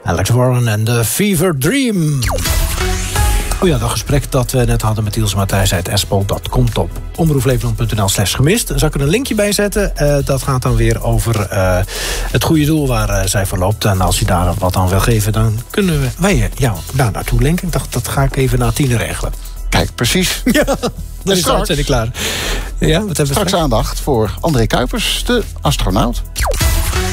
Alex Warren en de Fever Dream. Oh ja, dat gesprek dat we net hadden met Ilse Matthijs uit Espel, dat komt op omroepflevoland.nl/gemist. Zal ik er een linkje bij zetten? Dat gaat dan weer over het goede doel waar zij voor loopt. En als je daar wat aan wil geven, dan kunnen wij jou daar naartoe linken. Ik dacht, dat ga ik even na 10 regelen. Kijk, precies. Ja, dan is het klaar. Ja, wat hebben we straks aandacht voor André Kuipers, de astronaut.